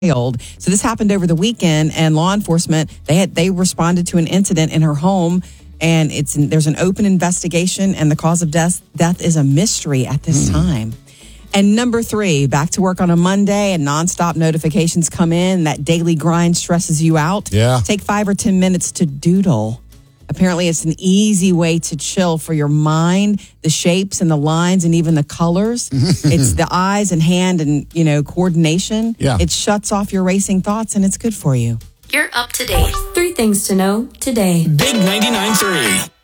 So this happened over the weekend, and law enforcement they responded to an incident in her home, and there's an open investigation, and the cause of death is a mystery at this time. And number 3, back to work on a Monday, and nonstop notifications come in. That daily grind stresses you out. Yeah. Take 5 or 10 minutes to doodle. Apparently, it's an easy way to chill for your mind, the shapes and the lines and even the colors. It's the eyes and hand and, coordination. Yeah. It shuts off your racing thoughts, and it's good for you. You're up to date. 3 things to know today. Big 99.3.